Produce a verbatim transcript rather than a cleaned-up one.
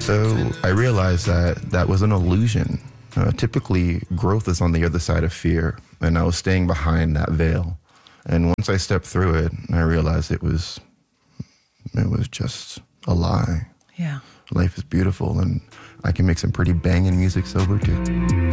So I realized that that was an illusion. Uh, typically, growth is on the other side of fear, and I was staying behind that veil. And once I stepped through it, I realized it was it was just a lie. Yeah. Life is beautiful, and I can make some pretty banging music sober, too.